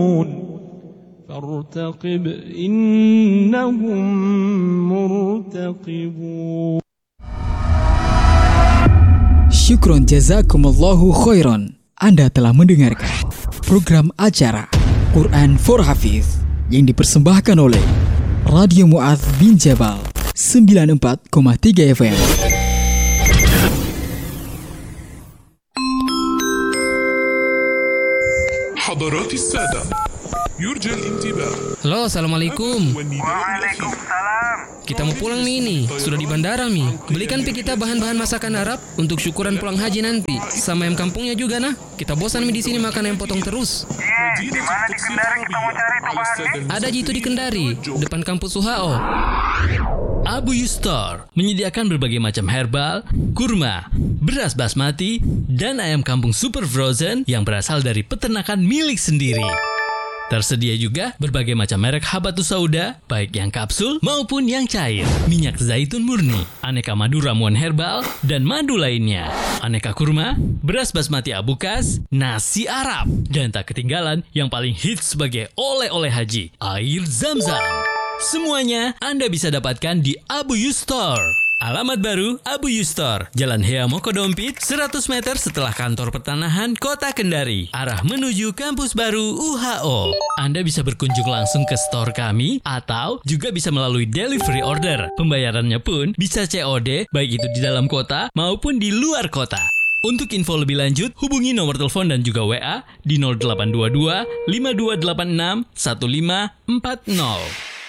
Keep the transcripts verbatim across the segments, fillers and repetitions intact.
فارتقب إنهم مرتقبون. Syukron jazakumullahu khairan. Anda telah mendengarkan program acara Quran for Hafiz yang dipersembahkan oleh Radio Mu'adz bin Jabal sembilan puluh empat koma tiga F M. حضرات السادة يرجى الانتباه. Halo, assalamualaikum. Waalaikumsalam. Kita mau pulang nih ini. Sudah di bandara Mi. Belikan pi kita bahan-bahan masakan Arab untuk syukuran pulang haji nanti. Sama ayam kampungnya juga nah. Kita bosan Mi di sini makan ayam potong terus. Iya, di mana di Kendari kita mau cari tuh bahannya? Ada jitu di Kendari, depan kampus U H O. Abu Yustor menyediakan berbagai macam herbal, kurma, beras basmati, dan ayam kampung super frozen yang berasal dari peternakan milik sendiri. Tersedia juga berbagai macam merek habatus sauda, baik yang kapsul maupun yang cair, minyak zaitun murni, aneka madu ramuan herbal, dan madu lainnya, aneka kurma, beras basmati abukas, nasi Arab, dan tak ketinggalan yang paling hits sebagai oleh-oleh haji, air Zam-Zam. Semuanya Anda bisa dapatkan di Abu Yustor. Alamat baru Abu Yustor, Jalan Hea Mokodompit, seratus meter setelah kantor pertanahan Kota Kendari, arah menuju kampus baru U H O. Anda bisa berkunjung langsung ke store kami atau juga bisa melalui delivery order. Pembayarannya pun bisa C O D, baik itu di dalam kota maupun di luar kota. Untuk info lebih lanjut, hubungi nomor telepon dan juga W A di nol delapan dua dua lima dua delapan enam satu lima empat nol.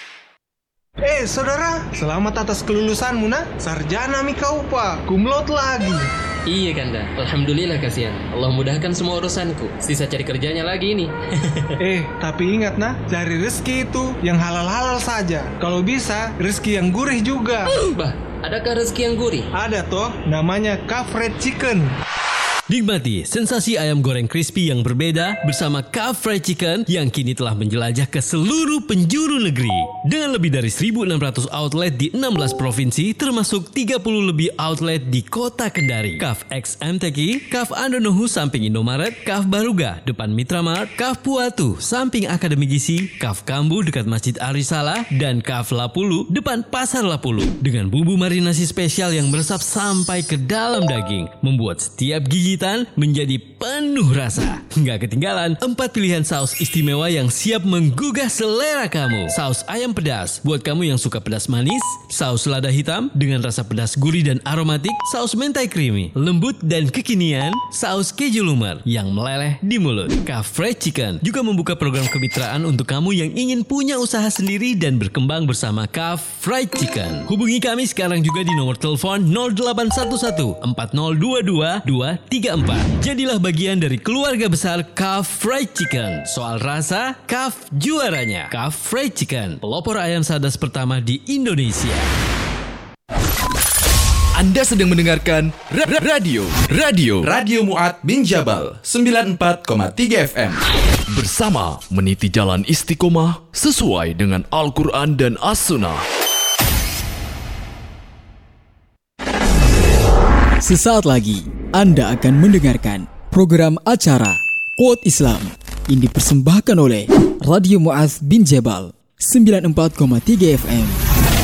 Eh saudara, selamat atas kelulusanmu nak. Sarjana mi kau pak, kumlot lagi. Iya Kanda, alhamdulillah kasihan. Allah mudahkan semua urusanku. Sisa cari kerjanya lagi ini. Eh, tapi ingat nah, cari rezeki itu yang halal-halal saja. Kalau bisa, rezeki yang gurih juga. Bah, adakah rezeki yang gurih? Ada toh, namanya Kaf Fried Chicken. Nikmati sensasi ayam goreng crispy yang berbeda bersama Kaf Fried Chicken yang kini telah menjelajah ke seluruh penjuru negeri. Dengan lebih dari seribu enam ratus outlet di enam belas provinsi termasuk tiga puluh lebih outlet di Kota Kendari. Kaf X M T Q, Kaf Andonohu samping Indomaret, Kaf Baruga depan Mitramart, Kaf Puatu samping Akademi Gizi, Kaf Kambu dekat Masjid Arisala, dan Kaf Lapulu depan Pasar Lapulu. Dengan bumbu marinasi spesial yang meresap sampai ke dalam daging, membuat setiap gigi menjadi penuh rasa. Nggak ketinggalan empat pilihan saus istimewa yang siap menggugah selera kamu. Saus ayam pedas buat kamu yang suka pedas manis, saus lada hitam dengan rasa pedas gurih dan aromatik, saus mentai creamy, lembut dan kekinian, saus keju lumer yang meleleh di mulut. Kaf Fried Chicken juga membuka program kemitraan untuk kamu yang ingin punya usaha sendiri dan berkembang bersama Kaf Fried Chicken. Hubungi kami sekarang juga di nomor telepon nol delapan satu satu empat nol dua dua dua tiga empat. Jadilah bagian dari keluarga besar Kaf Fried Chicken. Soal rasa, Kaf juaranya. Kaf Fried Chicken, pelopor ayam sadas pertama di Indonesia. Anda sedang mendengarkan ra- ra- radio Radio Radio Mu'adz bin Jabal sembilan puluh empat koma tiga F M. Bersama meniti jalan istiqomah sesuai dengan Al-Quran dan As-Sunnah. Sesaat lagi Anda akan mendengarkan program acara Quote Islam yang dipersembahkan oleh Radio Mu'adz bin Jabal sembilan puluh empat koma tiga F M.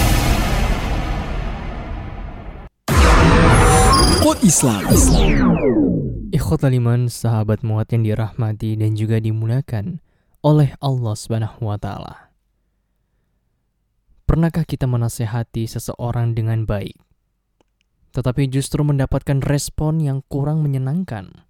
Quote Islam. Ikhwatal iman, sahabat Mu'adz yang dirahmati dan juga dimuliakan oleh Allah Subhanahu wa taala. Pernahkah kita menasehati seseorang dengan baik, tetapi justru mendapatkan respon yang kurang menyenangkan?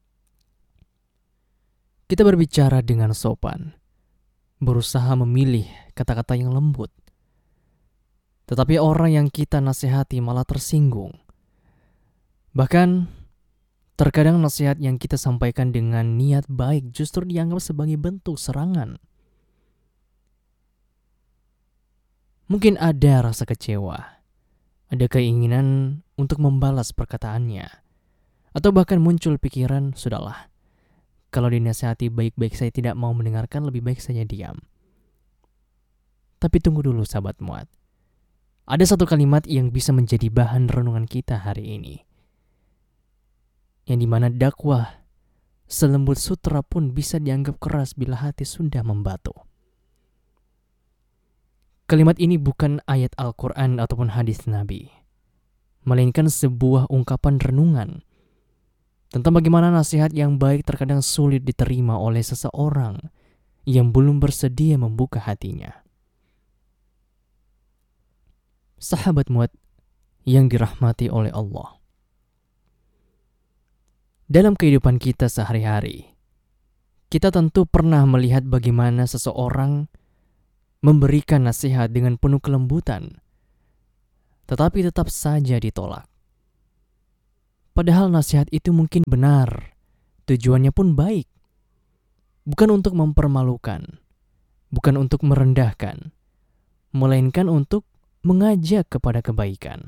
Kita berbicara dengan sopan, berusaha memilih kata-kata yang lembut, tetapi orang yang kita nasihati malah tersinggung. Bahkan, terkadang nasihat yang kita sampaikan dengan niat baik justru dianggap sebagai bentuk serangan. Mungkin ada rasa kecewa, ada keinginan untuk membalas perkataannya, atau bahkan muncul pikiran, sudahlah, kalau dinasihati baik-baik saya tidak mau mendengarkan, lebih baik saya diam. Tapi tunggu dulu sahabat Mu'adz. Ada satu kalimat yang bisa menjadi bahan renungan kita hari ini, yang dimana dakwah selembut sutra pun bisa dianggap keras bila hati sudah membatu. Kalimat ini bukan ayat Al-Quran ataupun hadis Nabi, melainkan sebuah ungkapan renungan tentang bagaimana nasihat yang baik terkadang sulit diterima oleh seseorang yang belum bersedia membuka hatinya. Sahabat muat yang dirahmati oleh Allah, dalam kehidupan kita sehari-hari, kita tentu pernah melihat bagaimana seseorang memberikan nasihat dengan penuh kelembutan, tetapi tetap saja ditolak. Padahal nasihat itu mungkin benar, tujuannya pun baik. Bukan untuk mempermalukan, bukan untuk merendahkan, melainkan untuk mengajak kepada kebaikan.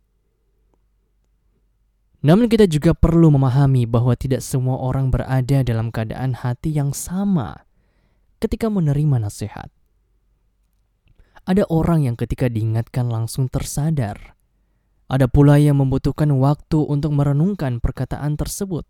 Namun kita juga perlu memahami bahwa tidak semua orang berada dalam keadaan hati yang sama ketika menerima nasihat. Ada orang yang ketika diingatkan langsung tersadar. Ada pula yang membutuhkan waktu untuk merenungkan perkataan tersebut.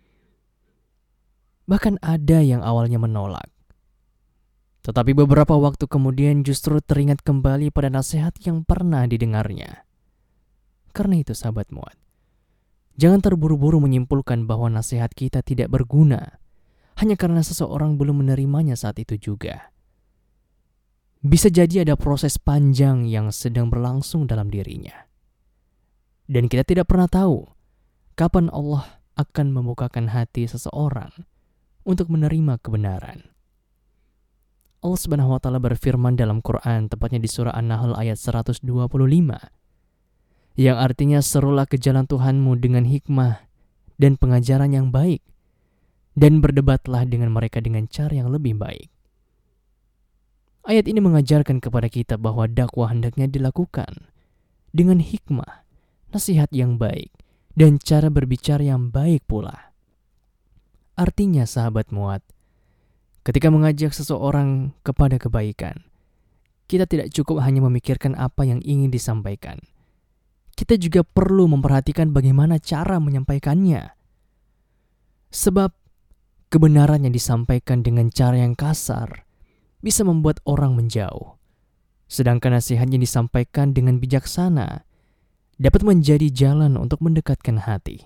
Bahkan ada yang awalnya menolak, tetapi beberapa waktu kemudian justru teringat kembali pada nasihat yang pernah didengarnya. Karena itu sahabat muat, jangan terburu-buru menyimpulkan bahwa nasihat kita tidak berguna hanya karena seseorang belum menerimanya saat itu juga. Bisa jadi ada proses panjang yang sedang berlangsung dalam dirinya. Dan kita tidak pernah tahu kapan Allah akan membukakan hati seseorang untuk menerima kebenaran. Allah Subhanahu wa taala berfirman dalam Quran, tepatnya di surah An-Nahl ayat seratus dua puluh lima, yang artinya serulah ke jalan Tuhanmu dengan hikmah dan pengajaran yang baik, dan berdebatlah dengan mereka dengan cara yang lebih baik. Ayat ini mengajarkan kepada kita bahwa dakwah hendaknya dilakukan dengan hikmah, nasihat yang baik, dan cara berbicara yang baik pula. Artinya sahabat muat, ketika mengajak seseorang kepada kebaikan, kita tidak cukup hanya memikirkan apa yang ingin disampaikan. Kita juga perlu memperhatikan bagaimana cara menyampaikannya. Sebab kebenaran yang disampaikan dengan cara yang kasar bisa membuat orang menjauh. Sedangkan nasihat yang disampaikan dengan bijaksana dapat menjadi jalan untuk mendekatkan hati.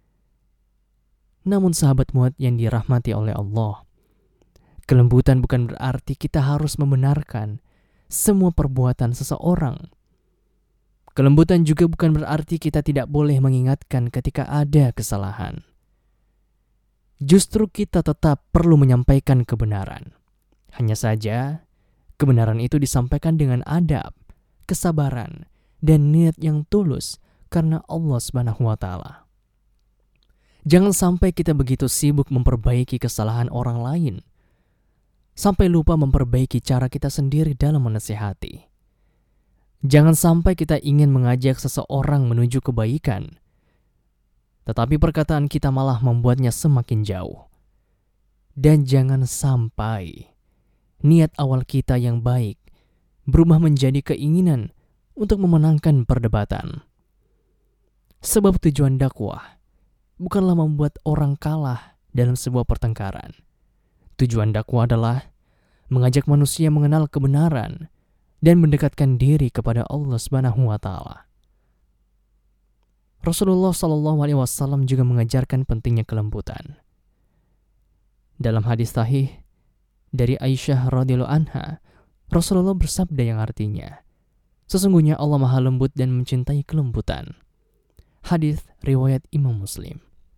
Namun sahabat muat yang dirahmati oleh Allah, kelembutan bukan berarti kita harus membenarkan semua perbuatan seseorang. Kelembutan juga bukan berarti kita tidak boleh mengingatkan ketika ada kesalahan. Justru kita tetap perlu menyampaikan kebenaran. Hanya saja, kebenaran itu disampaikan dengan adab, kesabaran, dan niat yang tulus karena Allah Subhanahu wa taala. Jangan sampai kita begitu sibuk memperbaiki kesalahan orang lain sampai lupa memperbaiki cara kita sendiri dalam menasihati. Jangan sampai kita ingin mengajak seseorang menuju kebaikan, tetapi perkataan kita malah membuatnya semakin jauh. Dan jangan sampai niat awal kita yang baik berubah menjadi keinginan untuk memenangkan perdebatan. Sebab tujuan dakwah bukanlah membuat orang kalah dalam sebuah pertengkaran. Tujuan dakwah adalah mengajak manusia mengenal kebenaran dan mendekatkan diri kepada Allah Subhanahu wa taala. Rasulullah Shallallahu alaihi wasallam juga mengajarkan pentingnya kelembutan. Dalam hadis sahih dari Aisyah radhiyallahu anha, Rasulullah bersabda yang artinya, sesungguhnya Allah Maha Lembut dan mencintai kelembutan. Hadis riwayat Imam Muslim.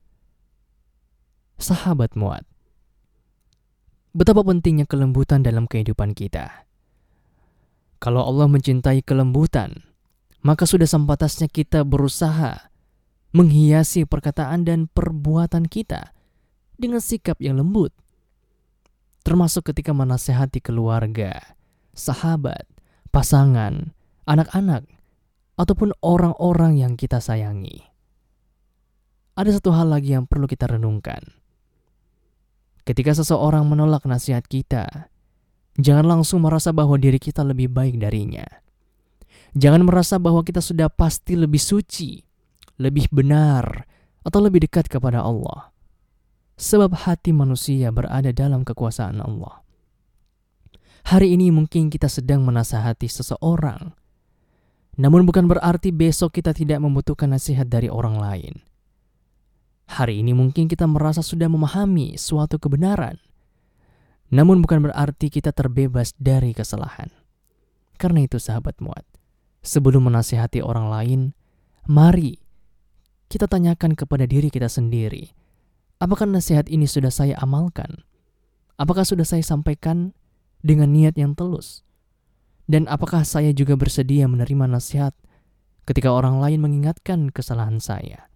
Sahabat muat, betapa pentingnya kelembutan dalam kehidupan kita. Kalau Allah mencintai kelembutan, maka sudah sepantasnya kita berusaha menghiasi perkataan dan perbuatan kita dengan sikap yang lembut. Termasuk ketika menasehati keluarga, sahabat, pasangan, anak-anak, ataupun orang-orang yang kita sayangi. Ada satu hal lagi yang perlu kita renungkan. Ketika seseorang menolak nasihat kita, jangan langsung merasa bahwa diri kita lebih baik darinya. Jangan merasa bahwa kita sudah pasti lebih suci, lebih benar, atau lebih dekat kepada Allah. sebab hati manusia berada dalam kekuasaan Allah. Hari ini mungkin kita sedang menasihati seseorang, namun bukan berarti besok kita tidak membutuhkan nasihat dari orang lain. Hari ini mungkin kita merasa sudah memahami suatu kebenaran, namun bukan berarti kita terbebas dari kesalahan. Karena itu sahabat muat, sebelum menasihati orang lain, mari kita tanyakan kepada diri kita sendiri, apakah nasihat ini sudah saya amalkan? Apakah sudah saya sampaikan dengan niat yang tulus? Dan apakah saya juga bersedia menerima nasihat ketika orang lain mengingatkan kesalahan saya?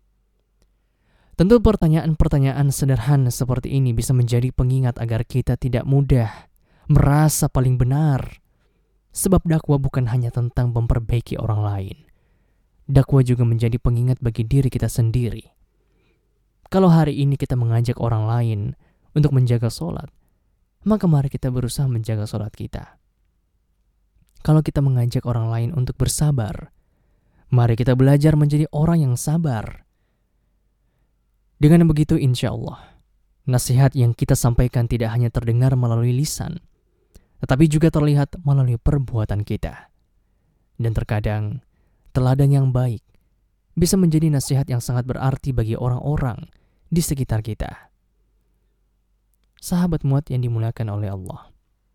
Tentu pertanyaan-pertanyaan sederhana seperti ini bisa menjadi pengingat agar kita tidak mudah merasa paling benar. Sebab dakwah bukan hanya tentang memperbaiki orang lain. Dakwah juga menjadi pengingat bagi diri kita sendiri. Kalau hari ini kita mengajak orang lain untuk menjaga sholat, maka mari kita berusaha menjaga sholat kita. Kalau kita mengajak orang lain untuk bersabar, mari kita belajar menjadi orang yang sabar. Dengan begitu insya Allah, nasihat yang kita sampaikan tidak hanya terdengar melalui lisan, tetapi juga terlihat melalui perbuatan kita. Dan terkadang, teladan yang baik bisa menjadi nasihat yang sangat berarti bagi orang-orang di sekitar kita. Sahabat muat yang dimuliakan oleh Allah,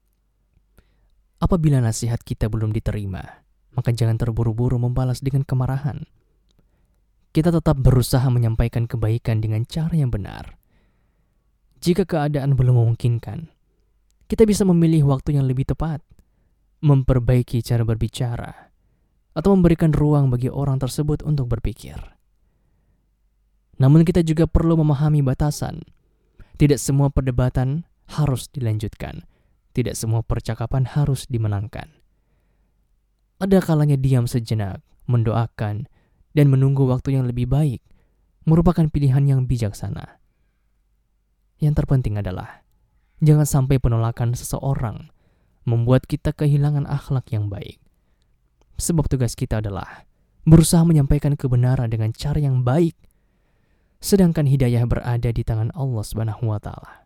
apabila nasihat kita belum diterima, maka jangan terburu-buru membalas dengan kemarahan. Kita tetap berusaha menyampaikan kebaikan dengan cara yang benar. Jika keadaan belum memungkinkan, kita bisa memilih waktu yang lebih tepat, memperbaiki cara berbicara, atau memberikan ruang bagi orang tersebut untuk berpikir. Namun kita juga perlu memahami batasan. Tidak semua perdebatan harus dilanjutkan. Tidak semua percakapan harus dimenangkan. Ada kalanya diam sejenak, mendoakan, dan menunggu waktu yang lebih baik merupakan pilihan yang bijaksana. Yang terpenting adalah jangan sampai penolakan seseorang membuat kita kehilangan akhlak yang baik. Sebab tugas kita adalah berusaha menyampaikan kebenaran dengan cara yang baik, sedangkan hidayah berada di tangan Allah Subhanahu wa taala.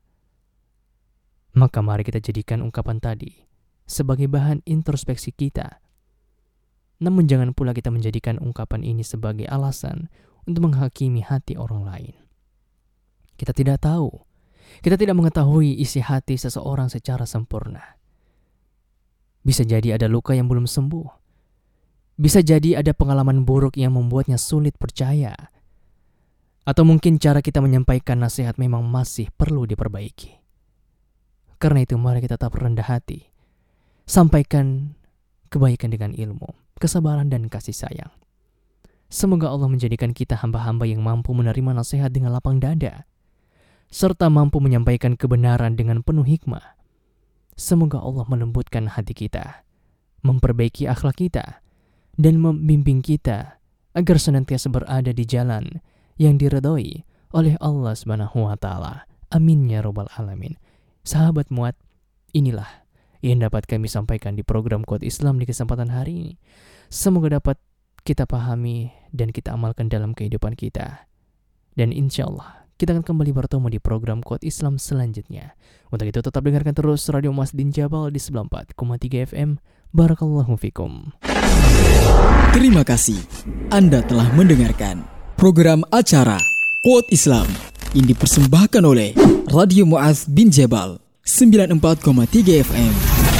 Maka mari kita jadikan ungkapan tadi sebagai bahan introspeksi kita. Namun jangan pula kita menjadikan ungkapan ini sebagai alasan untuk menghakimi hati orang lain. Kita tidak tahu, kita tidak mengetahui isi hati seseorang secara sempurna. Bisa jadi ada luka yang belum sembuh. Bisa jadi ada pengalaman buruk yang membuatnya sulit percaya. Atau mungkin cara kita menyampaikan nasihat memang masih perlu diperbaiki. Karena itu mari kita tetap rendah hati. Sampaikan kebaikan dengan ilmu, kesabaran dan kasih sayang. Semoga Allah menjadikan kita hamba-hamba yang mampu menerima nasihat dengan lapang dada, serta mampu menyampaikan kebenaran dengan penuh hikmah. Semoga Allah melembutkan hati kita, memperbaiki akhlak kita, dan membimbing kita agar senantiasa berada di jalan yang diridhoi oleh Allah Subhanahu wa taala. Amin ya rabbal alamin. Sahabat muat, inilah yang dapat kami sampaikan di program Quote Islam di kesempatan hari ini. Semoga dapat kita pahami dan kita amalkan dalam kehidupan kita. Dan insya Allah kita akan kembali bertemu di program Quote Islam selanjutnya. Untuk itu tetap dengarkan terus Radio Mu'adz bin Jabal di sembilan puluh empat koma tiga F M. Barakallahu fikum. Terima kasih Anda telah mendengarkan program acara Quote Islam yang dipersembahkan oleh Radio Mu'adz bin Jabal sembilan puluh empat koma tiga F M.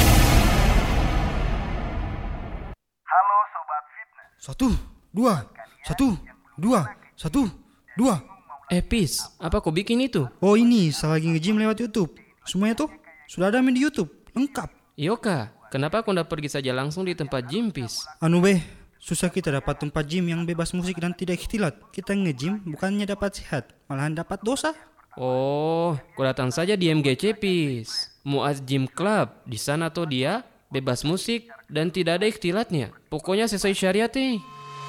Halo Sobat Fitness. Satu, dua, satu, dua, satu, dua. Eh Pis, apa kau bikin itu? Oh ini, saya lagi nge-gym lewat YouTube. Semuanya tuh sudah ada main di YouTube, lengkap. Yoka, kenapa kau ndak pergi saja langsung di tempat gym Pis? Anu beh, susah kita dapat tempat gym yang bebas musik dan tidak ikhtilat. Kita nge-gym bukannya dapat sehat, malahan dapat dosa. Oh, kau datang saja di M G C Pis, Mu'adz Gym Club. Di sana tuh dia bebas musik dan tidak ada ikhtilatnya. Pokoknya sesuai syariat nih.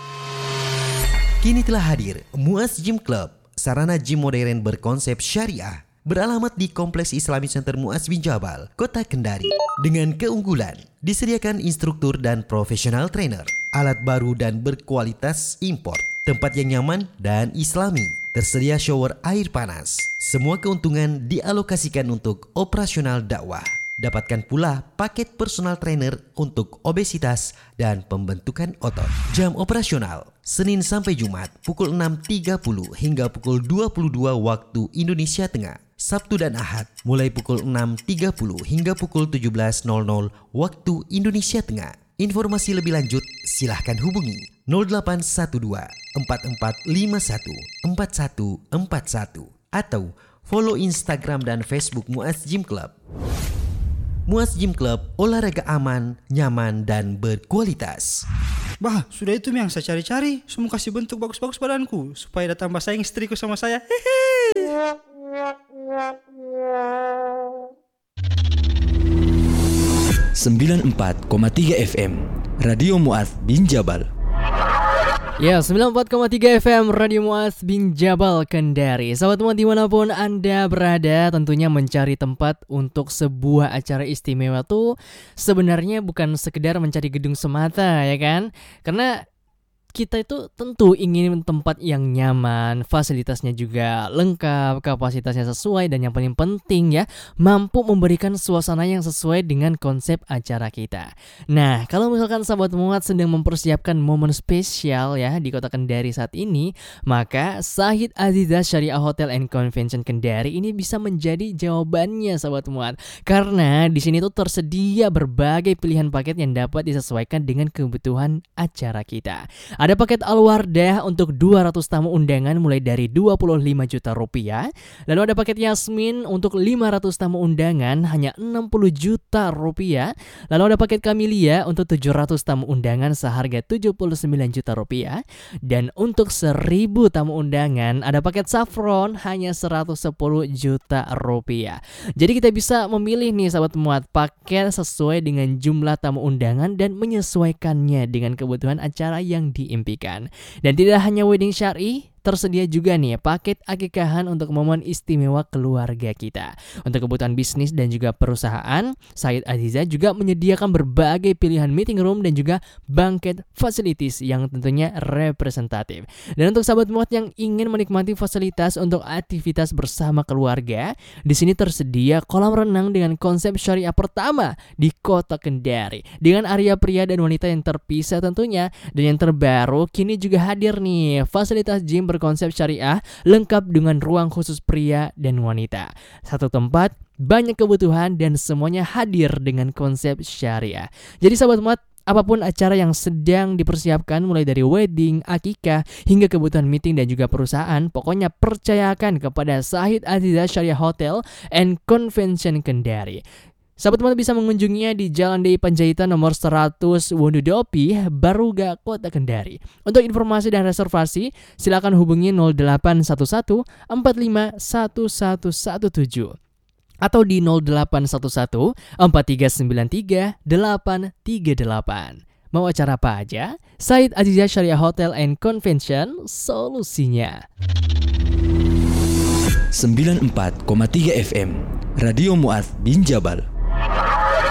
Kini telah hadir Mu'adz Gym Club, sarana gym modern berkonsep syariah. Beralamat di Kompleks Islamic Center Mu'adz bin Jabal, Kota Kendari. Dengan keunggulan, disediakan instruktur dan profesional trainer, alat baru dan berkualitas import, tempat yang nyaman dan islami. tersedia shower air panas. Semua keuntungan dialokasikan untuk operasional dakwah. Dapatkan pula paket personal trainer untuk obesitas dan pembentukan otot. Jam operasional Senin sampai Jumat pukul enam tiga puluh hingga pukul dua puluh dua waktu Indonesia Tengah. Sabtu dan Ahad mulai pukul enam tiga puluh hingga pukul tujuh belas nol nol waktu Indonesia Tengah. Informasi lebih lanjut silahkan hubungi nol delapan satu dua empat empat lima satu empat satu empat satu atau follow Instagram dan Facebook Muaz Gym Club. Muaz Gym Club, olahraga aman, nyaman, dan berkualitas. Bah, sudah itu yang saya cari-cari. Semua kasih bentuk bagus-bagus badanku supaya datang tambah saing istriku sama saya. sembilan puluh empat koma tiga F M Radio Muaz bin Jabal. Ya, sembilan puluh empat koma tiga F M Radio Muaz bin Jabal Kendari. Sahabat Muaz dimanapun Anda berada, tentunya mencari tempat untuk sebuah acara istimewa tuh sebenarnya bukan sekedar mencari gedung semata, ya kan? Karena kita itu tentu ingin tempat yang nyaman, fasilitasnya juga lengkap, kapasitasnya sesuai, dan yang paling penting ya, mampu memberikan suasana yang sesuai dengan konsep acara kita. Nah, kalau misalkan sahabat Muaz sedang mempersiapkan momen spesial ya di Kota Kendari saat ini, maka Sahid Azizah Syariah Hotel and Convention Kendari ini bisa menjadi jawabannya sahabat Muaz. Karena di sini tuh tersedia berbagai pilihan paket yang dapat disesuaikan dengan kebutuhan acara kita. Ada paket Al-Wardah untuk dua ratus tamu undangan mulai dari dua puluh lima juta rupiah. Lalu ada paket Yasmin untuk lima ratus tamu undangan hanya enam puluh juta rupiah. Lalu ada paket Camellia untuk tujuh ratus tamu undangan seharga tujuh puluh sembilan juta rupiah. Dan untuk seribu tamu undangan ada paket Saffron hanya seratus sepuluh juta rupiah. Jadi kita bisa memilih nih sahabat Muaz paket sesuai dengan jumlah tamu undangan dan menyesuaikannya dengan kebutuhan acara yang diimpikan. Dan tidak hanya wedding syar'i, tersedia juga nih paket akikahan untuk momen istimewa keluarga kita. Untuk kebutuhan bisnis dan juga perusahaan, Sahid Azizah juga menyediakan berbagai pilihan meeting room dan juga banquet facilities yang tentunya representatif. Dan untuk sahabat Muaz yang ingin menikmati fasilitas untuk aktivitas bersama keluarga, di sini tersedia kolam renang dengan konsep syariah pertama di Kota Kendari dengan area pria dan wanita yang terpisah tentunya. Dan yang terbaru kini juga hadir nih fasilitas gym berkonsep syariah lengkap dengan ruang khusus pria dan wanita. Satu tempat, banyak kebutuhan dan semuanya hadir dengan konsep syariah. Jadi sahabat Muaz, apapun acara yang sedang dipersiapkan mulai dari wedding, akikah, hingga kebutuhan meeting dan juga perusahaan, pokoknya percayakan kepada Sahid Azizah Syariah Hotel and Convention Kendari. Sahabat Muaz bisa mengunjunginya di Jalan D I Panjaitan nomor seratus Wondodopi, Baruga, Kota Kendari. Untuk informasi dan reservasi, silakan hubungi nol delapan satu satu empat lima satu satu satu tujuh atau di nol delapan satu satu empat tiga sembilan tiga delapan tiga delapan. Mau acara apa aja? Sahid Azizah Syariah Hotel and Convention, solusinya. sembilan puluh empat koma tiga F M Radio Muaz bin Jabal.